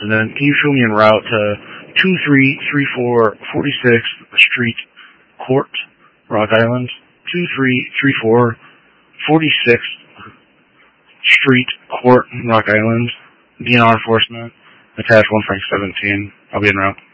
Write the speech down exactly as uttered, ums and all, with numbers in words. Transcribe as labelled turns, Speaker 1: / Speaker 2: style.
Speaker 1: And then can you show me en route to two three three four forty-sixth Street Court, Rock Island? two three three four forty-sixth Street Court, Rock Island. D N R enforcement. Attach one Frank seventeen. I'll be en route.